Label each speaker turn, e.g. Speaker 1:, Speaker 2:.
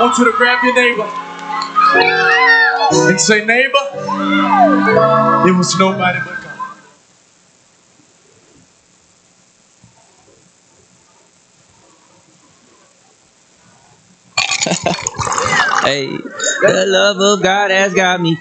Speaker 1: want you to grab your neighbor and say, neighbor, it was nobody but God.
Speaker 2: Hey, the love of God has got me